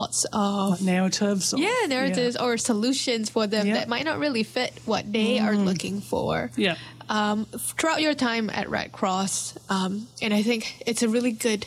lots of like narratives. Narratives or solutions for them that might not really fit what they are looking for. Yeah. Throughout your time at Red Cross, and I think it's a really good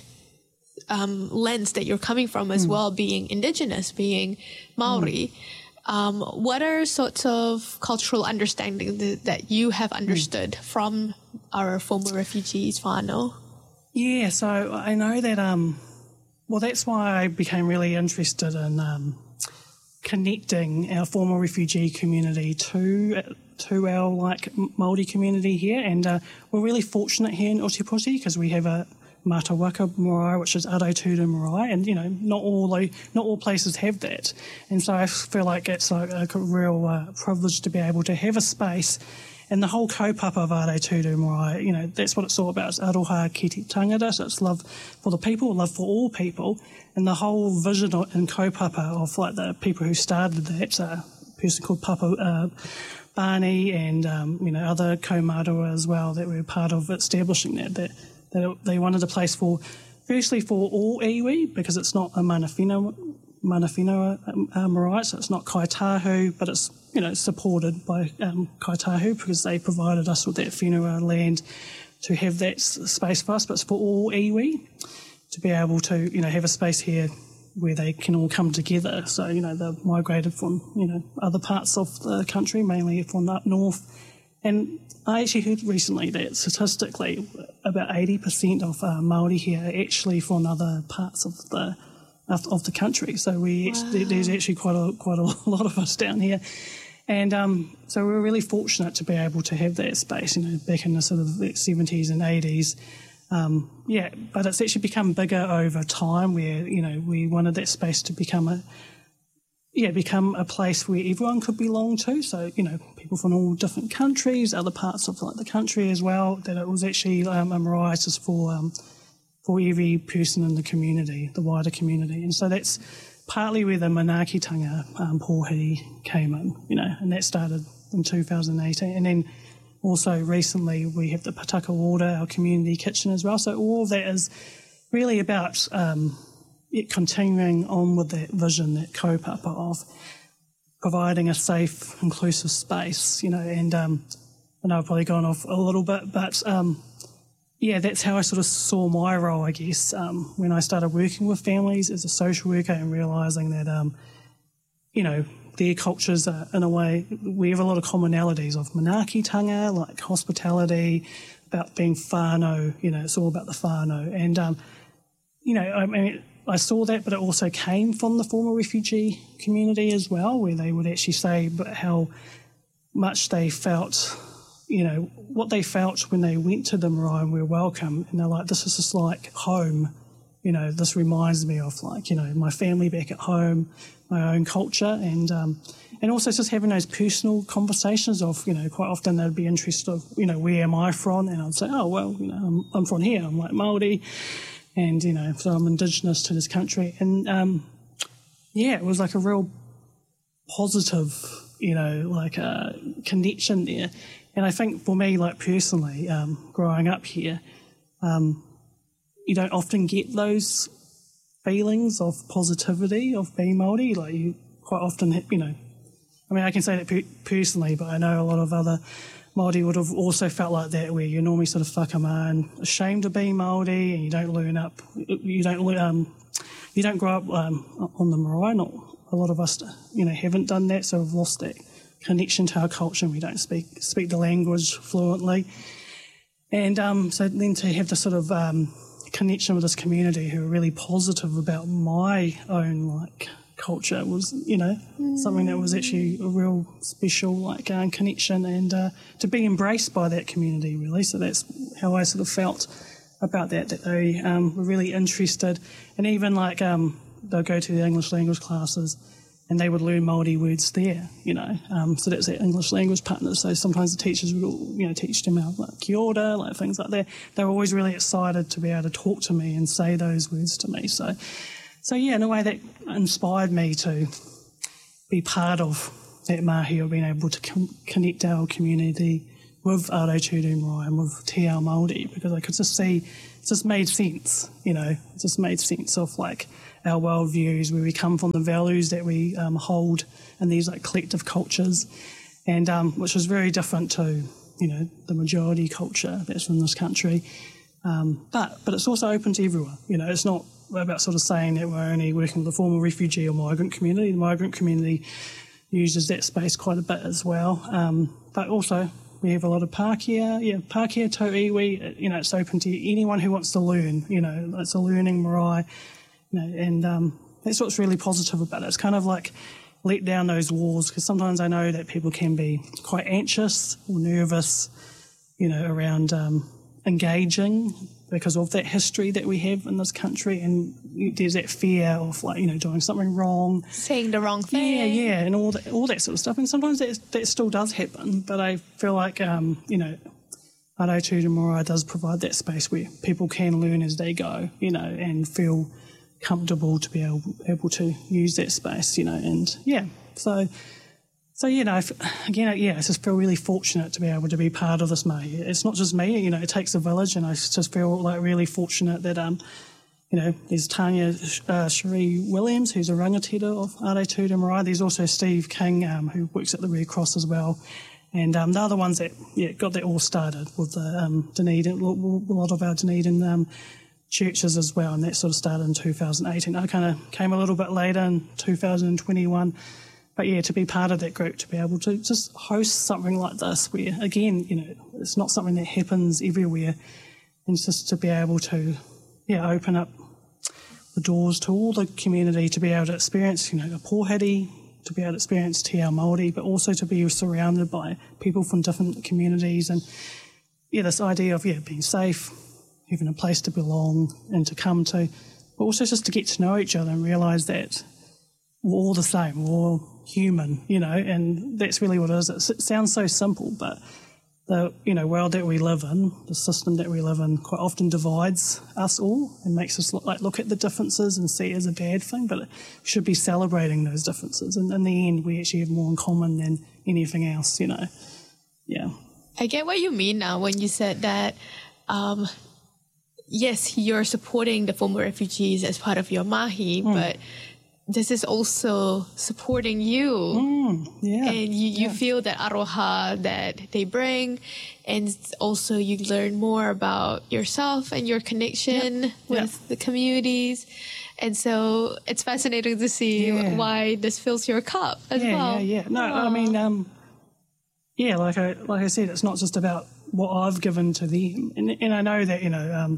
lens that you're coming from as well, being Indigenous, being Maori. What are sorts of cultural understanding that you have understood from our former refugees, whānau? Yeah, so I know that, well, that's why I became really interested in connecting our former refugee community to our, like, Māori community here. And we're really fortunate here in Ōtepoti because we have a Mata Waka marae, which is Arotuura marae, and, you know, not all places have that. And so I feel like it's like a real privilege to be able to have a space. And the whole kaupapa of Arotuura marae, you know, that's what it's all about. It's aroha ki te tangata, so it's love for the people, love for all people. And the whole vision and kaupapa of, like, the people who started that, a person called Papa Barney and, you know, other kaumātua as well that were part of establishing that they wanted a place firstly for all iwi, because it's not a mana whenua marae, so it's not kaitahu, but it's, you know, supported by kaitahu because they provided us with that whenua land to have that space for us, but it's for all iwi to be able to, you know, have a space here where they can all come together. So, you know, they've migrated from, you know, other parts of the country, mainly from up north. And I actually heard recently that statistically about 80% of Māori here are actually from other parts of the country. So there's actually quite a lot of us down here. And so we're really fortunate to be able to have that space, you know, back in the sort of 70s and 80s. But it's actually become bigger over time where, you know, we wanted that space to become a place where everyone could belong to. So, you know, people from all different countries, other parts of, like, the country as well, that it was actually a marae just for every person in the community, the wider community. And so that's partly where the manaakitanga pōhiri came in, you know, and that started in 2018. And then also recently we have the Pataka Water, our community kitchen as well. So all of that is really about continuing on with that vision, that kaupapa of providing a safe, inclusive space, you know, and I know I've probably gone off a little bit, but that's how I sort of saw my role, I guess, when I started working with families as a social worker and realising that, you know, their cultures are, in a way, we have a lot of commonalities of manaakitanga, like hospitality, about being whānau, you know, it's all about the whānau. And, you know, I mean, I saw that, but it also came from the former refugee community as well, where they would actually say how much they felt, you know, what they felt when they went to the marae and were welcome. And they're like, this is just like home. You know, this reminds me of, like, you know, my family back at home, my own culture, and also just having those personal conversations of, you know, quite often they'd be interested of, you know, where am I from? And I'd say, oh, well, you know, I'm from here. I'm like Māori. And, you know, so I'm Indigenous to this country. And, it was like a real positive, you know, like a connection there. And I think for me, like personally, growing up here, you don't often get those feelings of positivity of being Māori. Like, you quite often, you know, I mean, I can say that personally, but I know a lot of other Māori would have also felt like that, where you're normally sort of whakama and ashamed of being Māori, and you don't grow up on the marae. Not a lot of us, you know, haven't done that, so we've lost that connection to our culture, and we don't speak the language fluently. And so then to have the sort of connection with this community who are really positive about my own, like, culture was, you know, something that was actually a real special, like, connection, and to be embraced by that community, really. So that's how I sort of felt about that they were really interested. And even, like, they'll go to the English language classes and they would learn Māori words there, you know. So that's their English language partners. So sometimes the teachers would, you know, teach them out, like, kia ora, like, things like that. They were always really excited to be able to talk to me and say those words to me. So yeah, in a way that inspired me to be part of that mahi of being able to connect our community with Aotearoa Marae and with Te Ao Māori, because I could just see it just made sense, you know, it just made sense of like our worldviews, where we come from, the values that we hold in these like collective cultures, and which is very different to, you know, the majority culture that's in this country. But it's also open to everyone. You know, it's not about sort of saying that we're only working with the former refugee or migrant community. The migrant community uses that space quite a bit as well. But also we have a lot of Pākehā, Pākehā tau iwi. You know, it's open to anyone who wants to learn. You know, it's a learning marae. You know, and that's what's really positive about it. It's kind of like let down those walls, because sometimes I know that people can be quite anxious or nervous, you know, around engaging because of that history that we have in this country, and there's that fear of, like, you know, doing something wrong, saying the wrong thing, and all that sort of stuff. And sometimes that still does happen, but I feel like you know, Aotearoa Marae does provide that space where people can learn as they go, you know, and feel comfortable to be able to use that space, you know. And so you know, again, I just feel really fortunate to be able to be part of this mai. It's not just me, you know, it takes a village, and I just feel like really fortunate that you know, there's Tanya Cherie Williams, who's a rangatira of Aotearoa Marae. There's also Steve King, who works at the Red Cross as well, and they're the ones that got that all started with the Dunedin, a lot of our Dunedin churches as well, and that sort of started in 2018. I kind of came a little bit later in 2021, but to be part of that group, to be able to just host something like this, where again, you know, it's not something that happens everywhere, and just to be able to open up the doors to all the community to be able to experience, you know, a pōheri, to be able to experience Te Ao Māori, but also to be surrounded by people from different communities, and this idea of being safe, having a place to belong and to come to, but also just to get to know each other and realise that we're all the same, we're all human, you know, and that's really what it is. It sounds so simple, but the world that we live in, the system that we live in, quite often divides us all and makes us look at the differences and see it as a bad thing, but it should be celebrating those differences. And in the end, we actually have more in common than anything else, you know. Yeah. I get what you mean now when you said that yes, you're supporting the former refugees as part of your mahi, but this is also supporting you. And you feel that aroha that they bring, and also you learn more about yourself and your connection with the communities. And so it's fascinating to see why this fills your cup as well. No, I mean, like I said, it's not just about what I've given to them. And I know that,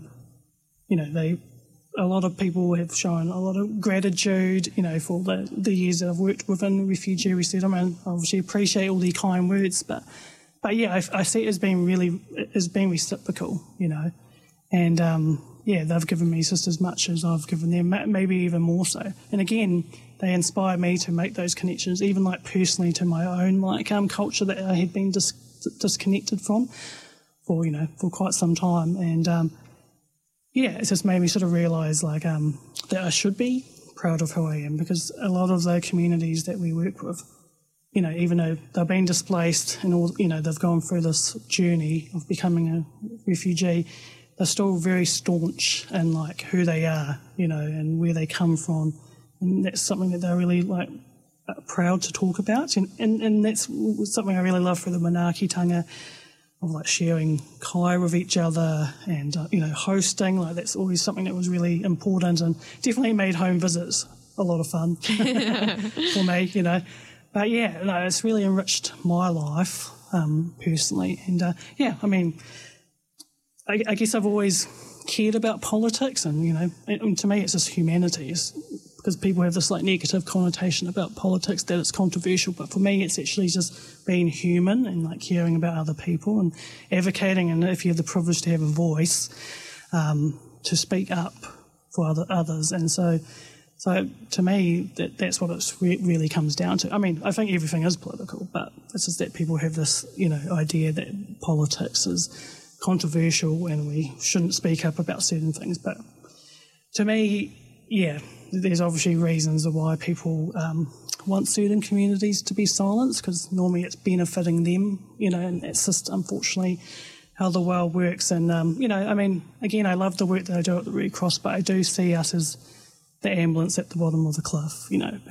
a lot of people have shown a lot of gratitude, you know, for the years that I've worked within refugee resettlement. I obviously appreciate all the kind words, but I see it as being reciprocal, you know, and they've given me just as much as I've given them, maybe even more so. And again, they inspire me to make those connections, even like personally to my own culture that I had been disconnected from for quite some time, and it's just made me sort of realise that I should be proud of who I am, because a lot of the communities that we work with, you know, even though they've been displaced and all, you know, they've gone through this journey of becoming a refugee, they're still very staunch in who they are, you know, and where they come from, and that's something that they're really proud to talk about, and that's something I really love for the manaakitanga, of sharing kai with each other and hosting. That's always something that was really important, and definitely made home visits a lot of fun for me, you know. But it's really enriched my life personally, and I mean, I guess I've always cared about politics, and and to me it's just humanity. Because people have this negative connotation about politics, that it's controversial, but for me it's actually just being human and caring about other people and advocating, and if you have the privilege to have a voice, to speak up for others. And so to me that's what it really comes down to. I mean, I think everything is political, but it's just that people have this idea that politics is controversial and we shouldn't speak up about certain things. But to me, there's obviously reasons of why people want certain communities to be silenced, because normally it's benefiting them, and that's just unfortunately how the world works. And, again, I love the work that I do at the Red Cross, but I do see us as the ambulance at the bottom of the cliff,